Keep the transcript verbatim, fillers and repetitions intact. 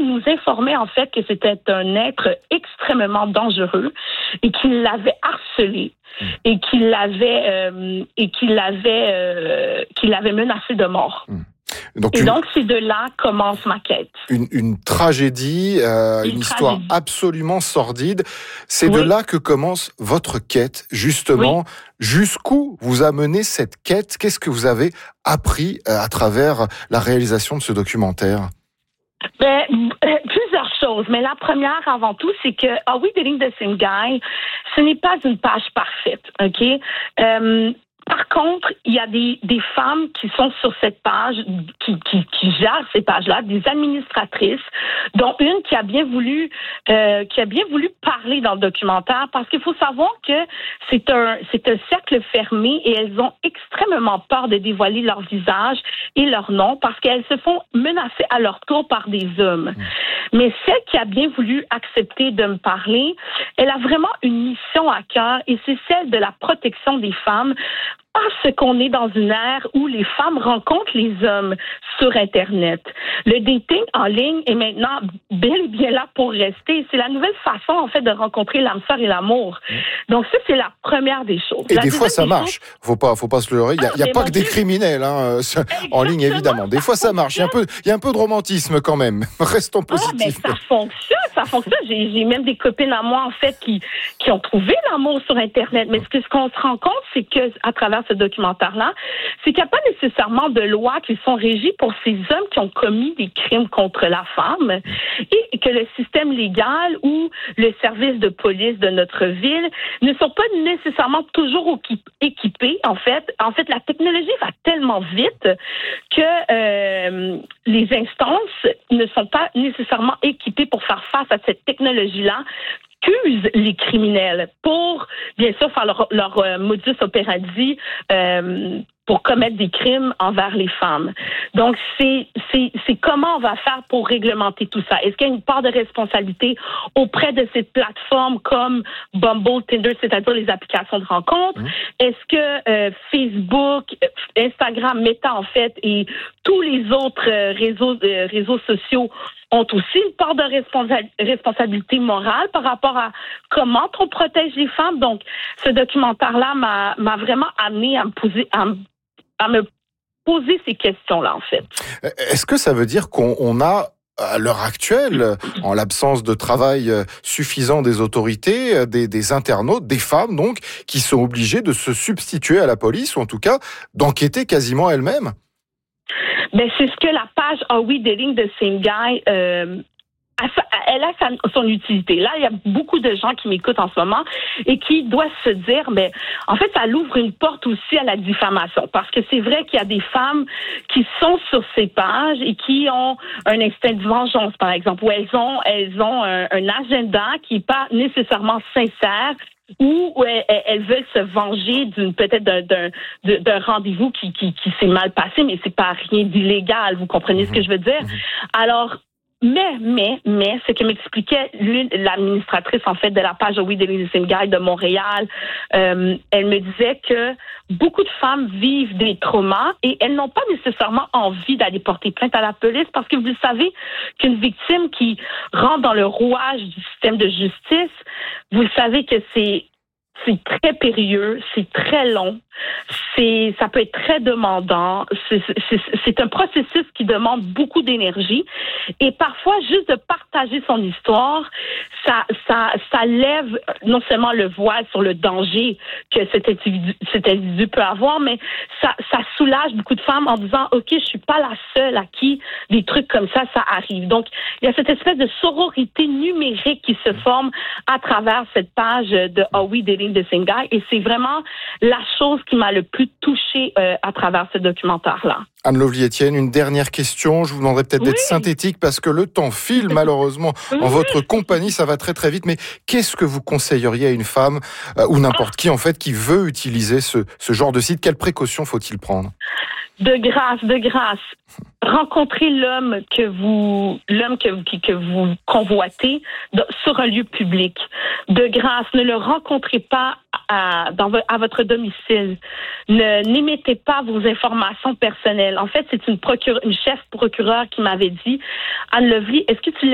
nous informait en fait que c'était un être extrêmement dangereux et qu'il l'avait harcelé et qu'il l'avait euh, et qu'il l'avait euh, qu'il l'avait menacé de mort. Mmh. Donc, et une, donc, c'est de là commence ma quête. Une, une tragédie, euh, une, une histoire tragédie. absolument sordide. C'est oui. de là que commence votre quête, justement. Oui. Jusqu'où vous a mené cette quête? Qu'est-ce que vous avez appris euh, à travers la réalisation de ce documentaire? Ben, euh, plusieurs choses, mais la première avant tout, c'est que Are We Dating the Same Guy, ce n'est pas une page parfaite, ok? Euh, Par contre, il y a des, des femmes qui sont sur cette page, qui, qui, qui gèrent ces pages-là, des administratrices, dont une qui a bien voulu, euh, qui a bien voulu parler dans le documentaire, parce qu'il faut savoir que c'est un, c'est un cercle fermé et elles ont extrêmement peur de dévoiler leur visage et leur nom, parce qu'elles se font menacer à leur tour par des hommes. Mmh. Mais celle qui a bien voulu accepter de me parler, elle a vraiment une mission à cœur et c'est celle de la protection des femmes. Parce qu'on est dans une ère où les femmes rencontrent les hommes sur Internet. Le dating en ligne est maintenant bel et bien là pour rester. C'est la nouvelle façon, en fait, de rencontrer l'âme sœur et l'amour. Donc ça, c'est la première des choses. Et la des fois, ça marche. Choses... Faut pas, faut pas se leurrer. Il y a, ah, y a pas que Dieu. des criminels hein, en ligne, évidemment. Des fois, ça marche. Il y a un peu, il y a un peu de romantisme quand même. Restons positifs. Ah, mais ça fonctionne, ça fonctionne. J'ai, j'ai même des copines à moi, en fait, qui, qui ont trouvé l'amour sur Internet. Mais ce, que, ce qu'on se rend compte, c'est que à travers ce documentaire-là, c'est qu'il n'y a pas nécessairement de lois qui sont régies pour ces hommes qui ont commis des crimes contre la femme et que le système légal ou le service de police de notre ville ne sont pas nécessairement toujours équipés. En fait, en fait, la technologie va tellement vite que euh, les instances ne sont pas nécessairement équipées pour faire face à cette technologie-là qu'usent les criminels pour, bien sûr, faire leur, leur euh, modus operandi euh, pour commettre des crimes envers les femmes. Donc, c'est, c'est, c'est comment on va faire pour réglementer tout ça. Est-ce qu'il y a une part de responsabilité auprès de ces plateformes comme Bumble, Tinder, c'est-à-dire les applications de rencontres? Mmh. Est-ce que euh, Facebook, Instagram, Meta, en fait, et tous les autres euh, réseaux, euh, réseaux sociaux ont aussi une part de responsa- responsabilité morale par rapport à comment on protège les femmes. Donc, ce documentaire-là m'a, m'a vraiment amené à me poser, à me, à me poser ces questions-là, en fait. Est-ce que ça veut dire qu'on on a, à l'heure actuelle, en l'absence de travail suffisant des autorités, des, des internautes, des femmes, donc, qui sont obligées de se substituer à la police, ou en tout cas, d'enquêter quasiment elles-mêmes? Ben, c'est ce que la page Are We Dating the Same Guy euh, elle a sa, son utilité. Là, il y a beaucoup de gens qui m'écoutent en ce moment et qui doivent se dire, mais en fait, ça l'ouvre une porte aussi à la diffamation. Parce que c'est vrai qu'il y a des femmes qui sont sur ces pages et qui ont un instinct de vengeance, par exemple, où elles ont, elles ont un, un agenda qui n'est pas nécessairement sincère, ou elles, elles veulent se venger d'une peut-être d'un, d'un, d'un rendez-vous qui, qui, qui s'est mal passé, mais c'est pas rien d'illégal. Vous comprenez mmh. ce que je veux dire? Mmh. Alors, Mais, mais, mais, ce que m'expliquait l'une, l'administratrice, en fait, de la page Are We Dating the Same Guy de Montréal, euh, elle me disait que beaucoup de femmes vivent des traumas et elles n'ont pas nécessairement envie d'aller porter plainte à la police parce que vous le savez qu'une victime qui rentre dans le rouage du système de justice, vous le savez que c'est C'est très périlleux, c'est très long, c'est, ça peut être très demandant. C'est, c'est, c'est un processus qui demande beaucoup d'énergie. Et parfois, juste de partager son histoire, ça, ça, ça lève non seulement le voile sur le danger que cet individu, cet individu peut avoir, mais ça, ça soulage beaucoup de femmes en disant, OK, je suis pas la seule à qui des trucs comme ça, ça arrive. Donc, il y a cette espèce de sororité numérique qui se forme à travers cette page de Are We Dating the Same Guy? Et c'est vraiment la chose qui m'a le plus touchée euh, à travers ce documentaire-là. Anne Lovely-Etienne, une dernière question. Je vous demanderai peut-être oui. d'être synthétique parce que le temps file malheureusement oui. en votre compagnie. Ça va très très vite. Mais qu'est-ce que vous conseilleriez à une femme euh, ou n'importe ah. qui en fait qui veut utiliser ce, ce genre de site? Quelles précautions faut-il prendre? De grâce, de grâce. Rencontrez l'homme que vous, l'homme que, que vous convoitez sur un lieu public. De grâce, ne le rencontrez pas à, dans, à votre domicile. Ne, n'émettez pas vos informations personnelles. En fait, c'est une, procure, une chef procureur qui m'avait dit, Anne Lovely, est-ce que tu